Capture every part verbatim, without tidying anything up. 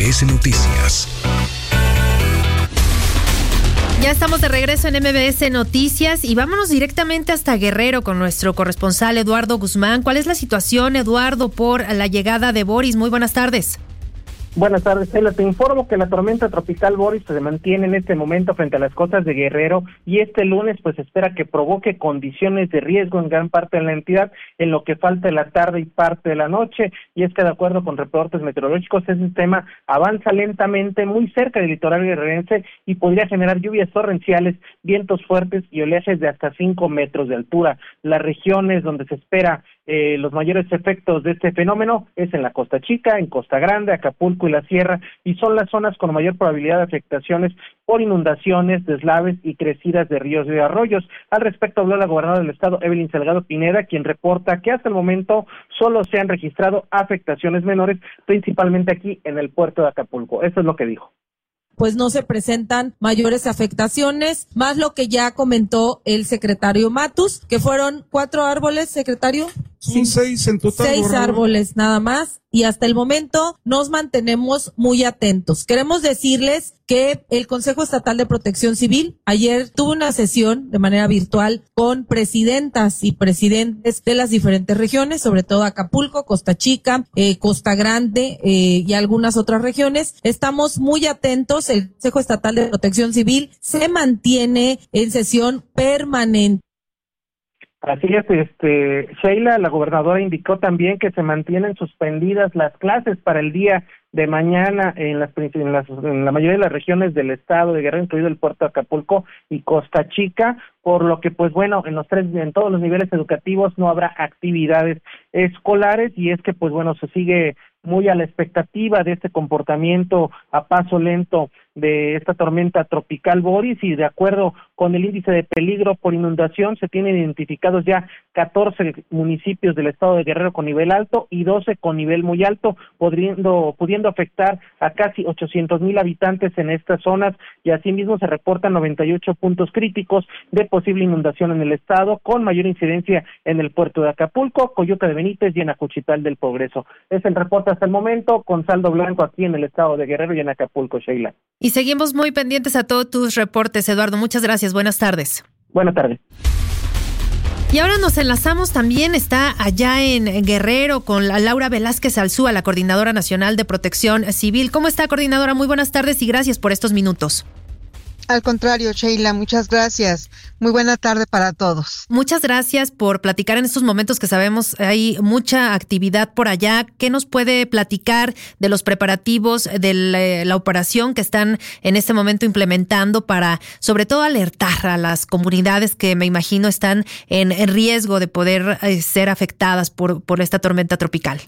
S Noticias. Ya estamos de regreso en M B S Noticias y vámonos directamente hasta Guerrero con nuestro corresponsal Eduardo Guzmán. ¿Cuál es la situación, Eduardo, por la llegada de Boris? Muy buenas tardes. Buenas tardes, Sheila. Te informo que la tormenta tropical Boris se mantiene en este momento frente a las costas de Guerrero y este lunes pues se espera que provoque condiciones de riesgo en gran parte de la entidad en lo que falta de la tarde y parte de la noche. Y es que de acuerdo con reportes meteorológicos, ese sistema avanza lentamente muy cerca del litoral guerrerense y podría generar lluvias torrenciales, vientos fuertes y oleajes de hasta cinco metros de altura. Las regiones donde se espera Eh, los mayores efectos de este fenómeno es en la Costa Chica, en Costa Grande, Acapulco y la Sierra, y son las zonas con mayor probabilidad de afectaciones por inundaciones, deslaves y crecidas de ríos y arroyos. Al respecto habló la gobernadora del estado, Evelyn Salgado Pineda, quien reporta que hasta el momento solo se han registrado afectaciones menores, principalmente aquí en el puerto de Acapulco. Eso es lo que dijo. Pues no se presentan mayores afectaciones, más lo que ya comentó el secretario Matus, que fueron cuatro árboles, secretario. Son sí. seis en total. Seis ¿verdad? Árboles nada más, y hasta el momento nos mantenemos muy atentos. Queremos decirles que el Consejo Estatal de Protección Civil ayer tuvo una sesión de manera virtual con presidentas y presidentes de las diferentes regiones, sobre todo Acapulco, Costa Chica, eh, Costa Grande eh, y algunas otras regiones. Estamos muy atentos. El Consejo Estatal de Protección Civil se mantiene en sesión permanente. Así es, este, Sheila, la gobernadora indicó también que se mantienen suspendidas las clases para el día de mañana en las, en las en la mayoría de las regiones del estado de Guerrero, incluido el puerto de Acapulco y Costa Chica, por lo que pues bueno, en los tres en todos los niveles educativos no habrá actividades escolares, y es que pues bueno, se sigue muy a la expectativa de este comportamiento a paso lento de esta tormenta tropical Boris, y de acuerdo con el índice de peligro por inundación se tienen identificados ya catorce municipios del estado de Guerrero con nivel alto y doce con nivel muy alto, pudiendo, pudiendo afectar a casi ochocientos mil habitantes en estas zonas, y asimismo se reportan noventa y ocho puntos críticos de posible inundación en el estado, con mayor incidencia en el puerto de Acapulco, Coyuca de Benítez y en Ajuchitán del Progreso. Es el reporte hasta el momento, con saldo blanco aquí en el estado de Guerrero y en Acapulco, Sheila. Y seguimos muy pendientes a todos tus reportes, Eduardo. Muchas gracias. Buenas tardes. Buenas tardes. Y ahora nos enlazamos también, está allá en Guerrero con la Laura Velázquez Alzúa, la Coordinadora Nacional de Protección Civil. ¿Cómo está, coordinadora? Muy buenas tardes y gracias por estos minutos. Al contrario, Sheila, muchas gracias. Muy buena tarde para todos. Muchas gracias por platicar en estos momentos que sabemos hay mucha actividad por allá. ¿Qué nos puede platicar de los preparativos de la, la operación que están en este momento implementando para, sobre todo, alertar a las comunidades que me imagino están en, en riesgo de poder eh, ser afectadas por, por esta tormenta tropical?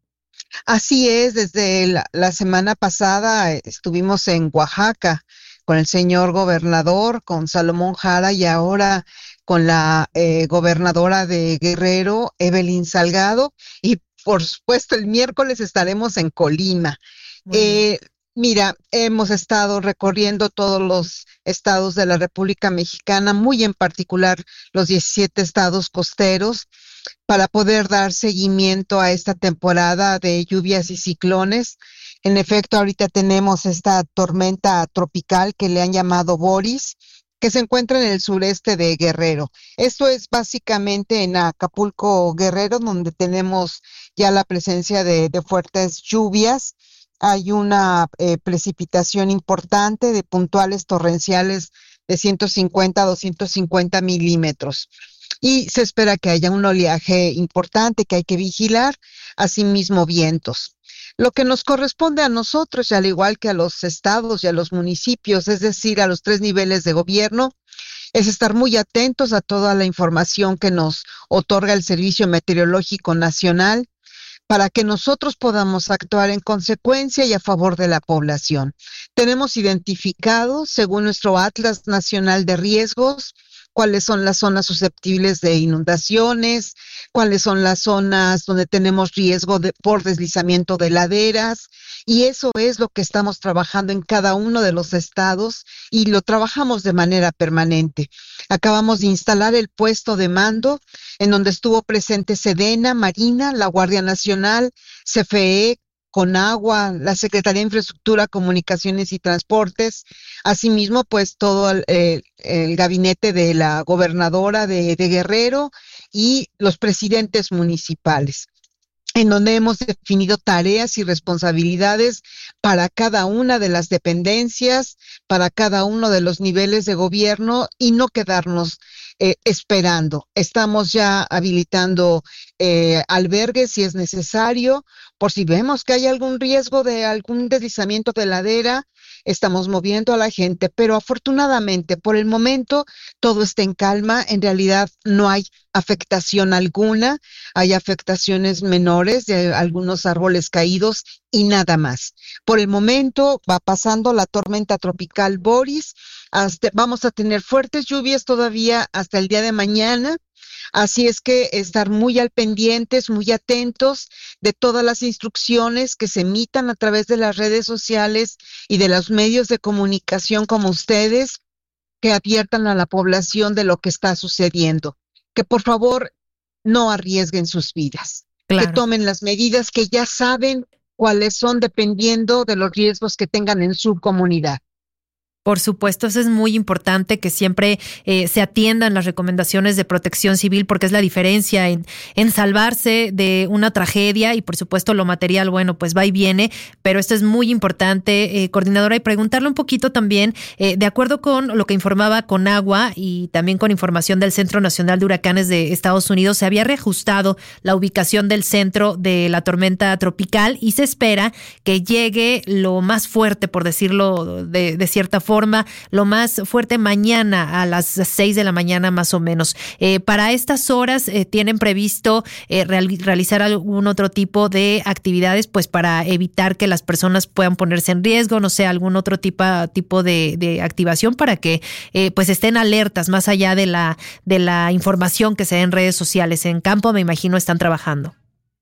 Así es, desde la, la semana pasada estuvimos en Oaxaca con el señor gobernador, con Salomón Jara, y ahora con la eh, gobernadora de Guerrero, Evelyn Salgado, y por supuesto el miércoles estaremos en Colima. Eh, mira, hemos estado recorriendo todos los estados de la República Mexicana, muy en particular los diecisiete estados costeros, para poder dar seguimiento a esta temporada de lluvias y ciclones. En efecto, ahorita tenemos esta tormenta tropical que le han llamado Boris, que se encuentra en el sureste de Guerrero. Esto es básicamente en Acapulco, Guerrero, donde tenemos ya la presencia de, de fuertes lluvias. Hay una eh, precipitación importante de puntuales torrenciales de ciento cincuenta a doscientos cincuenta milímetros. Y se espera que haya un oleaje importante que hay que vigilar, asimismo vientos. Lo que nos corresponde a nosotros, y al igual que a los estados y a los municipios, es decir, a los tres niveles de gobierno, es estar muy atentos a toda la información que nos otorga el Servicio Meteorológico Nacional para que nosotros podamos actuar en consecuencia y a favor de la población. Tenemos identificado, según nuestro Atlas Nacional de Riesgos, cuáles son las zonas susceptibles de inundaciones, cuáles son las zonas donde tenemos riesgo de, por deslizamiento de laderas, y eso es lo que estamos trabajando en cada uno de los estados y lo trabajamos de manera permanente. Acabamos de instalar el puesto de mando en donde estuvo presente Sedena, Marina, la Guardia Nacional, C F E, Conagua, la Secretaría de Infraestructura, Comunicaciones y Transportes, asimismo pues todo el, el, el gabinete de la gobernadora de, de Guerrero y los presidentes municipales, en donde hemos definido tareas y responsabilidades para cada una de las dependencias, para cada uno de los niveles de gobierno y no quedarnos eh, esperando. Estamos ya habilitando eh, albergues si es necesario, por si vemos que hay algún riesgo de algún deslizamiento de ladera, estamos moviendo a la gente, pero afortunadamente por el momento todo está en calma, en realidad no hay afectación alguna, hay afectaciones menores de algunos árboles caídos y nada más. Por el momento va pasando la tormenta tropical Boris, hasta, vamos a tener fuertes lluvias todavía hasta el día de mañana. Así es que estar muy al pendientes, muy atentos de todas las instrucciones que se emitan a través de las redes sociales y de los medios de comunicación como ustedes, que adviertan a la población de lo que está sucediendo. Que por favor no arriesguen sus vidas, claro. Que tomen las medidas que ya saben cuáles son dependiendo de los riesgos que tengan en su comunidad. Por supuesto, eso es muy importante, que siempre eh, se atiendan las recomendaciones de Protección Civil, porque es la diferencia en, en salvarse de una tragedia y por supuesto lo material, bueno, pues va y viene, pero esto es muy importante, eh, coordinadora, y preguntarle un poquito también, eh, de acuerdo con lo que informaba Conagua y también con información del Centro Nacional de Huracanes de Estados Unidos, se había reajustado la ubicación del centro de la tormenta tropical y se espera que llegue lo más fuerte, por decirlo de, de cierta forma, lo más fuerte mañana a las seis de la mañana más o menos. Eh, para estas horas eh, tienen previsto eh, real, realizar algún otro tipo de actividades, pues para evitar que las personas puedan ponerse en riesgo, no sé, algún otro tipo, tipo de, de activación para que eh, pues estén alertas más allá de la, de la información que se da en redes sociales. En campo, me imagino, están trabajando.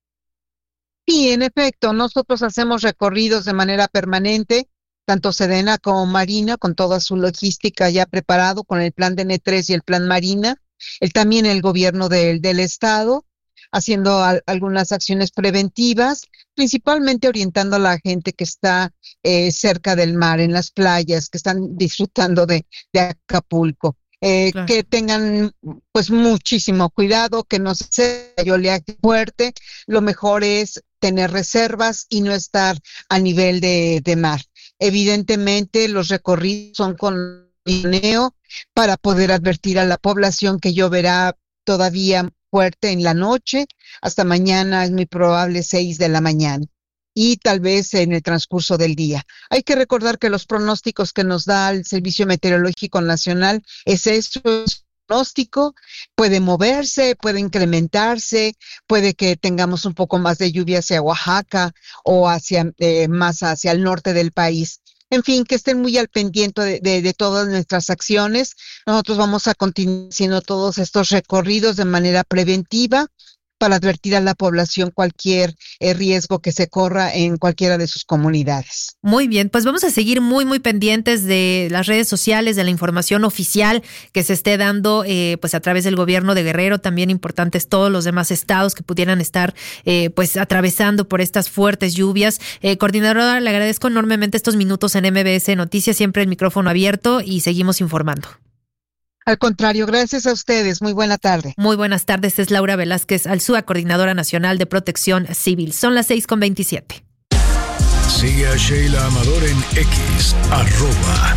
Sí, en efecto, nosotros hacemos recorridos de manera permanente, tanto Sedena como Marina, con toda su logística ya preparado, con el plan de N tres y el plan Marina, el, también el gobierno del, del estado, haciendo a, algunas acciones preventivas, principalmente orientando a la gente que está eh, cerca del mar, en las playas, que están disfrutando de, de Acapulco. Eh, claro. Que tengan pues muchísimo cuidado, que no se oleaje fuerte, lo mejor es tener reservas y no estar a nivel de, de mar. Evidentemente los recorridos son con pioneo para poder advertir a la población que lloverá todavía fuerte en la noche, hasta mañana es muy probable seis de la mañana y tal vez en el transcurso del día. Hay que recordar que los pronósticos que nos da el Servicio Meteorológico Nacional es eso, es pronóstico, puede moverse, puede incrementarse, puede que tengamos un poco más de lluvia hacia Oaxaca o hacia eh, más hacia el norte del país. En fin, que estén muy al pendiente de, de, de todas nuestras acciones. Nosotros vamos a continuar haciendo todos estos recorridos de manera preventiva para advertir a la población cualquier eh, riesgo que se corra en cualquiera de sus comunidades. Muy bien, pues vamos a seguir muy, muy pendientes de las redes sociales, de la información oficial que se esté dando eh, pues a través del gobierno de Guerrero, también importantes todos los demás estados que pudieran estar eh, pues atravesando por estas fuertes lluvias. Eh, coordinadora, le agradezco enormemente estos minutos en M B S Noticias, siempre el micrófono abierto y seguimos informando. Al contrario, gracias a ustedes. Muy buena tarde. Muy buenas tardes. Es Laura Velázquez Alzúa, Coordinadora Nacional de Protección Civil. Son las seis con veintisiete. Sigue a Sheila Amador en X, arroba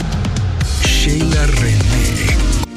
Sheila René.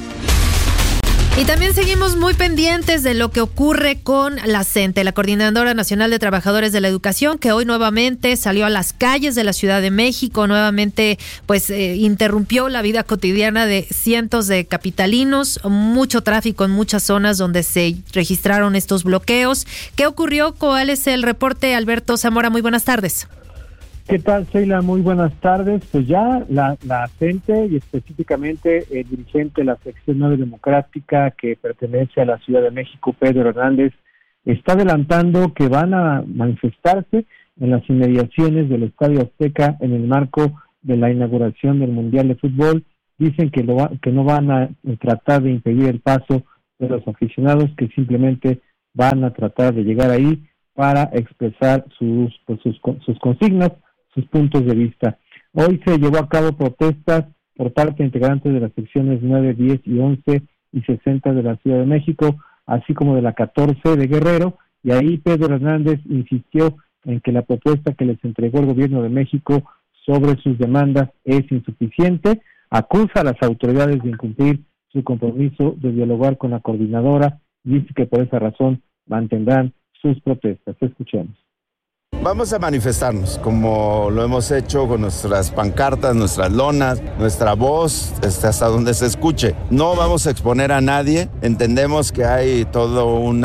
Y también seguimos muy pendientes de lo que ocurre con la CENTE, la Coordinadora Nacional de Trabajadores de la Educación, que hoy nuevamente salió a las calles de la Ciudad de México, nuevamente pues eh, interrumpió la vida cotidiana de cientos de capitalinos, mucho tráfico en muchas zonas donde se registraron estos bloqueos. ¿Qué ocurrió? ¿Cuál es el reporte? Alberto Zamora, muy buenas tardes. ¿Qué tal, Sheila? Muy buenas tardes. Pues ya la, la CENTE y específicamente el dirigente de la sección nueve democrática que pertenece a la Ciudad de México, Pedro Hernández, está adelantando que van a manifestarse en las inmediaciones del Estadio Azteca en el marco de la inauguración del Mundial de Fútbol. Dicen que, lo, que no van a tratar de impedir el paso de los aficionados, que simplemente van a tratar de llegar ahí para expresar sus, pues, sus, sus consignas, sus puntos de vista. Hoy se llevó a cabo protestas por parte de integrantes de las secciones nueve, diez y once y sesenta de la Ciudad de México, así como de la catorce de Guerrero, y ahí Pedro Hernández insistió en que la propuesta que les entregó el gobierno de México sobre sus demandas es insuficiente, acusa a las autoridades de incumplir su compromiso de dialogar con la coordinadora y dice que por esa razón mantendrán sus protestas. Escuchemos. Vamos a manifestarnos como lo hemos hecho con nuestras pancartas, nuestras lonas, nuestra voz, hasta donde se escuche. No vamos a exponer a nadie, entendemos que hay todo un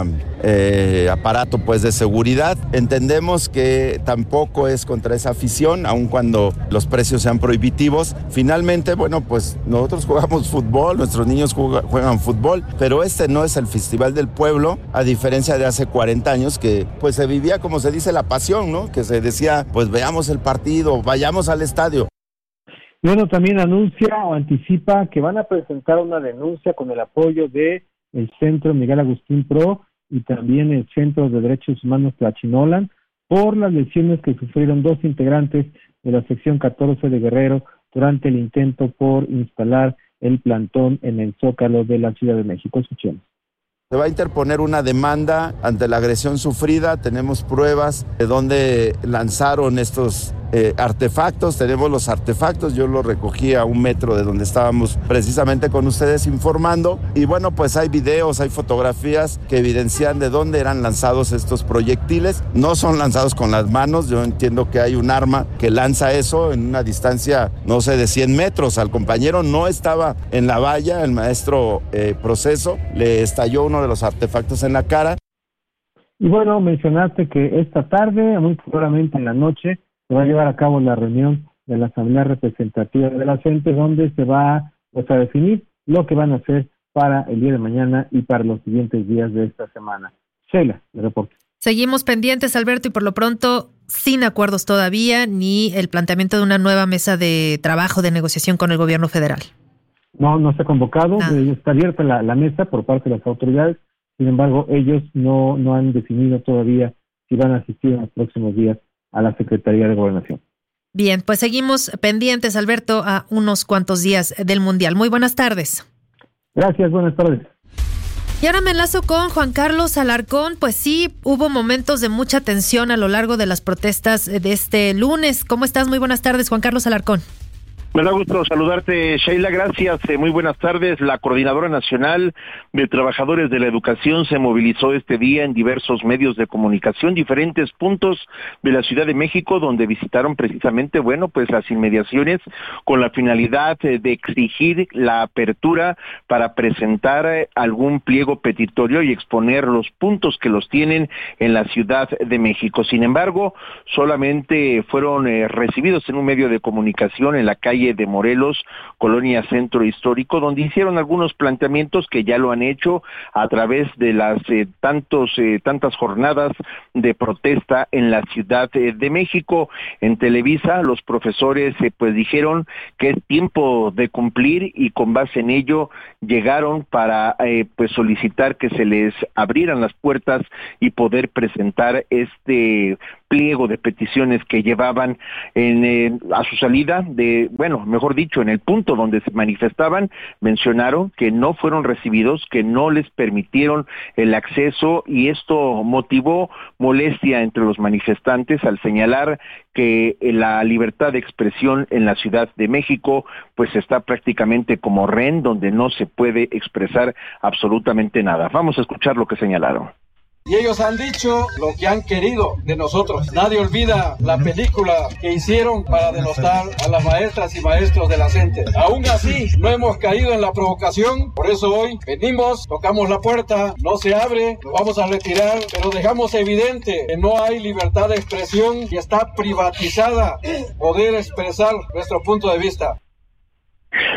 eh, aparato pues de seguridad, entendemos que tampoco es contra esa afición, aun cuando los precios sean prohibitivos. Finalmente, bueno, pues nosotros jugamos fútbol, nuestros niños juegan, juegan fútbol, pero este no es el Festival del Pueblo, a diferencia de hace cuarenta años que pues se vivía, como se dice, la pasión, ¿no? Que se decía, pues veamos el partido, vayamos al estadio. Y bueno, también anuncia o anticipa que van a presentar una denuncia con el apoyo de el Centro Miguel Agustín Pro y también el Centro de Derechos Humanos Tlachinolan por las lesiones que sufrieron dos integrantes de la sección catorce de Guerrero durante el intento por instalar el plantón en el Zócalo de la Ciudad de México. Escuchemos. Se va a interponer una demanda ante la agresión sufrida, tenemos pruebas de dónde lanzaron estos eh, artefactos, tenemos los artefactos, yo los recogí a un metro de donde estábamos precisamente con ustedes informando, y bueno, pues hay videos, hay fotografías que evidencian de dónde eran lanzados estos proyectiles. No son lanzados con las manos, yo entiendo que hay un arma que lanza eso en una distancia, no sé, de cien metros, al compañero no estaba en la valla, el maestro eh, Proceso, le estalló uno de los artefactos en la cara. Y bueno, mencionaste que esta tarde, muy probablemente en la noche, se va a llevar a cabo la reunión de la Asamblea Representativa de la gente, donde se va pues, a definir lo que van a hacer para el día de mañana y para los siguientes días de esta semana. Sheila, el reporte. Seguimos pendientes, Alberto, y por lo pronto sin acuerdos todavía, ni el planteamiento de una nueva mesa de trabajo, de negociación con el gobierno federal. No, no se ha convocado, ah. eh, está abierta la, la mesa por parte de las autoridades, sin embargo, ellos no, no han definido todavía si van a asistir en los próximos días a la Secretaría de Gobernación. Bien, pues seguimos pendientes, Alberto, a unos cuantos días del Mundial. Muy buenas tardes. Gracias, buenas tardes. Y ahora me enlazo con Juan Carlos Alarcón. Pues sí, hubo momentos de mucha tensión a lo largo de las protestas de este lunes. ¿Cómo estás? Muy buenas tardes, Juan Carlos Alarcón. Me da gusto saludarte, Sheila, gracias, eh, muy buenas tardes. La Coordinadora Nacional de Trabajadores de la Educación se movilizó este día en diversos medios de comunicación, diferentes puntos de la Ciudad de México, donde visitaron precisamente, bueno, pues las inmediaciones con la finalidad eh, de exigir la apertura para presentar eh, algún pliego petitorio y exponer los puntos que los tienen en la Ciudad de México. Sin embargo, solamente fueron eh, recibidos en un medio de comunicación en la calle de Morelos, Colonia Centro Histórico, donde hicieron algunos planteamientos que ya lo han hecho a través de las eh, tantos eh, tantas jornadas de protesta en la Ciudad eh, de México. En Televisa, los profesores eh, pues dijeron que es tiempo de cumplir y con base en ello llegaron para eh, pues solicitar que se les abrieran las puertas y poder presentar este pliego de peticiones que llevaban en eh, a su salida de, bueno, mejor dicho, en el punto donde se manifestaban, mencionaron que no fueron recibidos, que no les permitieron el acceso, y esto motivó molestia entre los manifestantes al señalar que la libertad de expresión en la Ciudad de México pues está prácticamente como rehén, donde no se puede expresar absolutamente nada. Vamos a escuchar lo que señalaron. Y ellos han dicho lo que han querido de nosotros. Nadie olvida la película que hicieron para denostar a las maestras y maestros de la gente. Aún así, no hemos caído en la provocación. Por eso hoy venimos, tocamos la puerta, no se abre, nos vamos a retirar, pero dejamos evidente que no hay libertad de expresión y está privatizada poder expresar nuestro punto de vista.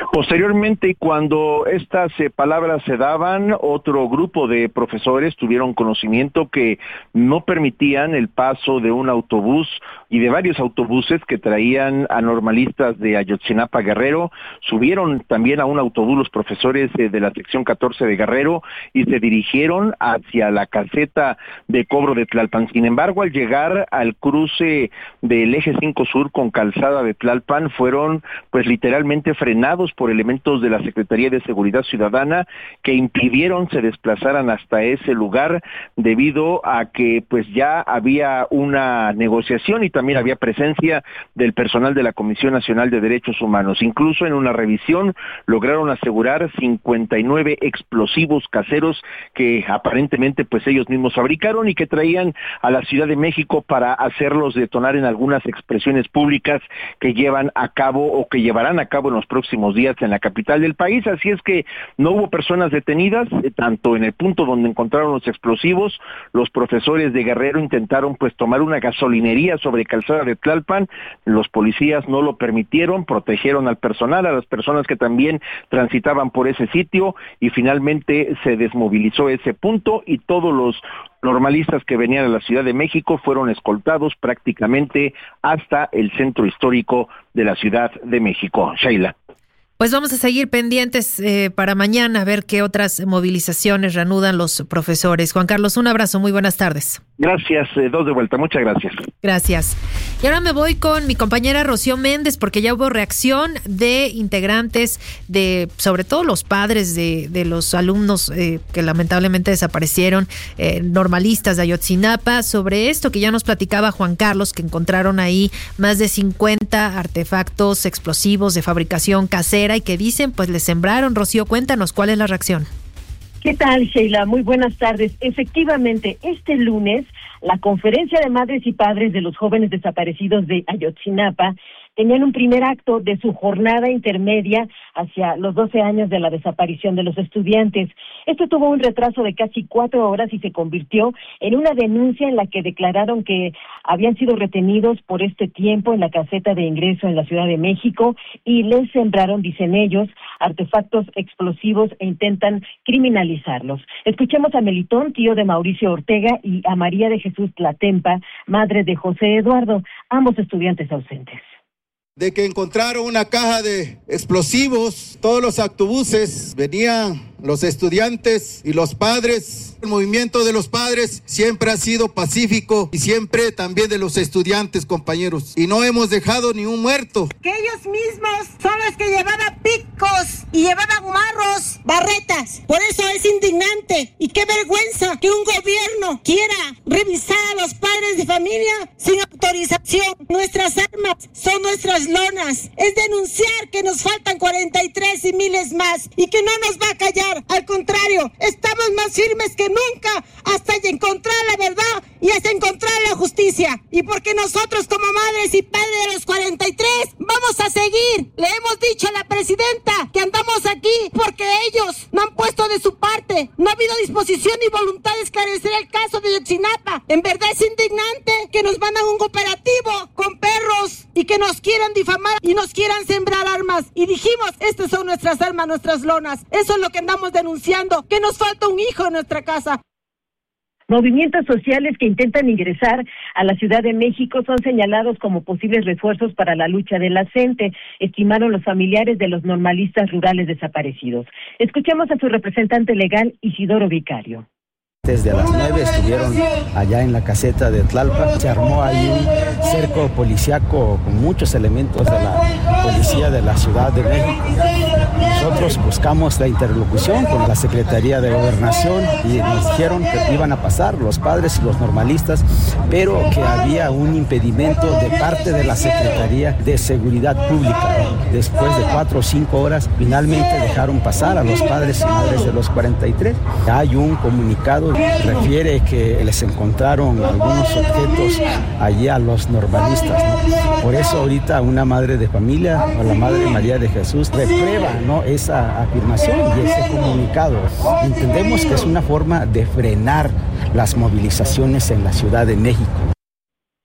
Posteriormente, cuando estas eh, palabras se daban, otro grupo de profesores tuvieron conocimiento que no permitían el paso de un autobús y de varios autobuses que traían a normalistas de Ayotzinapa Guerrero. Subieron también a un autobús los profesores eh, de la sección catorce de Guerrero y se dirigieron hacia la caseta de cobro de Tlalpan. Sin embargo, al llegar al cruce del eje cinco Sur con calzada de Tlalpan, fueron pues literalmente frenados por elementos de la Secretaría de Seguridad Ciudadana que impidieron se desplazaran hasta ese lugar debido a que pues ya había una negociación y también había presencia del personal de la Comisión Nacional de Derechos Humanos. Incluso en una revisión lograron asegurar cincuenta y nueve explosivos caseros que aparentemente pues ellos mismos fabricaron y que traían a la Ciudad de México para hacerlos detonar en algunas expresiones públicas que llevan a cabo o que llevarán a cabo en los próximos días en la capital del país. Así es que no hubo personas detenidas, eh, tanto en el punto donde encontraron los explosivos. Los profesores de Guerrero intentaron pues tomar una gasolinería sobre calzada de Tlalpan. Los policías no lo permitieron, protegieron al personal, a las personas que también transitaban por ese sitio, y finalmente se desmovilizó ese punto y todos los normalistas que venían a la Ciudad de México fueron escoltados prácticamente hasta el centro histórico de la Ciudad de México. Sheila. Pues vamos a seguir pendientes eh, para mañana a ver qué otras movilizaciones reanudan los profesores. Juan Carlos, un abrazo, muy buenas tardes. Gracias, eh, dos de vuelta, muchas gracias. Gracias. Y ahora me voy con mi compañera Rocío Méndez porque ya hubo reacción de integrantes de, sobre todo los padres de, de los alumnos eh, que lamentablemente desaparecieron, eh, normalistas de Ayotzinapa, sobre esto que ya nos platicaba Juan Carlos, que encontraron ahí más de cincuenta artefactos explosivos de fabricación casera y que dicen pues les sembraron. Rocío, cuéntanos cuál es la reacción. ¿Qué tal, Sheila? Muy buenas tardes. Efectivamente, este lunes, la Conferencia de Madres y Padres de los Jóvenes Desaparecidos de Ayotzinapa tenían un primer acto de su jornada intermedia hacia los doce años de la desaparición de los estudiantes. Esto tuvo un retraso de casi cuatro horas y se convirtió en una denuncia en la que declararon que habían sido retenidos por este tiempo en la caseta de ingreso en la Ciudad de México y les sembraron, dicen ellos, artefactos explosivos e intentan criminalizarlos. Escuchemos a Melitón, tío de Mauricio Ortega, y a María de Jesús Tlatempa, madre de José Eduardo, ambos estudiantes ausentes. De que encontraron una caja de explosivos, todos los autobuses venían los estudiantes y los padres. El movimiento de los padres siempre ha sido pacífico y siempre también de los estudiantes, compañeros. Y no hemos dejado ni un muerto. Que ellos mismos son los que llevaban picos y llevaban marros, barretas. Por eso es indignante y qué vergüenza que un gobierno quiera revisar a los padres de familia sin autorización. Nuestras armas son nuestras lonas. Es denunciar que nos faltan cuarenta y tres y miles más y que no nos va a callar. Al contrario, estamos más firmes que nunca hasta encontrar la verdad y hasta encontrar la justicia. Y porque nosotros como madres y padres de los cuarenta y tres vamos a seguir. Le hemos dicho a la presidenta que andamos aquí porque ellos no han puesto de su parte. No ha habido disposición ni voluntad de esclarecer el caso de Ayotzinapa. En verdad es indignante que nos mandan un operativo con perros y que nos quieran difamar y nos quieran sembrar armas. Y dijimos, estas son nuestras armas, nuestras lonas. Eso es lo que andamos denunciando, que nos falta un hijo en nuestra casa. Movimientos sociales que intentan ingresar a la Ciudad de México son señalados como posibles refuerzos para la lucha de la gente, estimaron los familiares de los normalistas rurales desaparecidos. Escuchemos a su representante legal, Isidoro Vicario. Desde las nueve estuvieron allá en la caseta de Tlalpan. Se armó ahí un cerco policiaco con muchos elementos de la policía de la Ciudad de México. Nosotros buscamos la interlocución con la Secretaría de Gobernación y nos dijeron que iban a pasar los padres y los normalistas, pero que había un impedimento de parte de la Secretaría de Seguridad Pública. Después de cuatro o cinco horas, finalmente dejaron pasar a los padres y madres de los cuarenta y tres. Hay un comunicado refiere que les encontraron algunos objetos allí a los normalistas, ¿no? Por eso ahorita una madre de familia o la Madre María de Jesús reprueba, ¿no?, esa afirmación y ese comunicado. Entendemos que es una forma de frenar las movilizaciones en la Ciudad de México.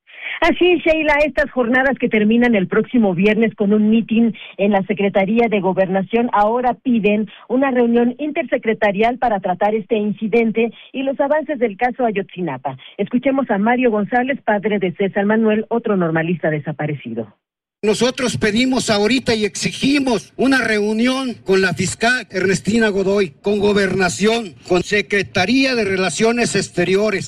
Así, Sheila, estas jornadas que terminan el próximo viernes con un mitin en la Secretaría de Gobernación ahora piden una reunión intersecretarial para tratar este incidente y los avances del caso Ayotzinapa. Escuchemos a Mario González, padre de César Manuel, otro normalista desaparecido. Nosotros pedimos ahorita y exigimos una reunión con la fiscal Ernestina Godoy, con Gobernación, con Secretaría de Relaciones Exteriores.